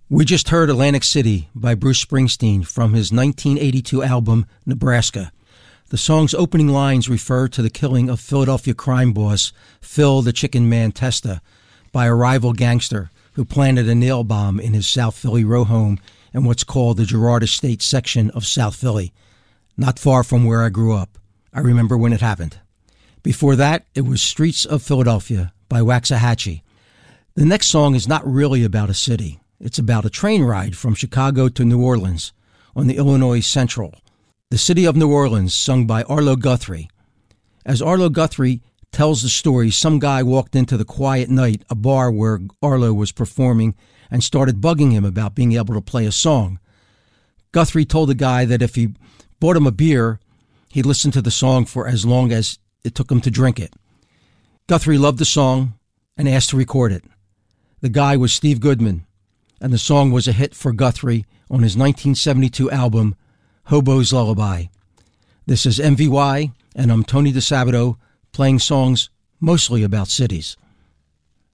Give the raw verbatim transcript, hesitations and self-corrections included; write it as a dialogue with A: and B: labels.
A: We just heard Atlantic City by Bruce Springsteen from his nineteen eighty-two album, Nebraska. The song's opening lines refer to the killing of Philadelphia crime boss Phil the Chicken Man Testa by a rival gangster who planted a nail bomb in his South Philly row home in what's called the Girard Estate section of South Philly, not far from where I grew up. I remember when it happened. Before that, it was Streets of Philadelphia by Waxahachie. The next song is not really about a city. It's about a train ride from Chicago to New Orleans on the Illinois Central. The City of New Orleans, sung by Arlo Guthrie. As Arlo Guthrie tells the story, some guy walked into the Quiet Night, a bar where Arlo was performing, and started bugging him about being able to play a song. Guthrie told the guy that if he bought him a beer, he'd listen to the song for as long as it took him to drink it. Guthrie loved the song and asked to record it. The guy was Steve Goodman, and the song was a hit for Guthrie on his nineteen seventy-two album, Hobo's Lullaby. This is M V Y, and I'm Tony DeSabato, playing songs mostly about cities.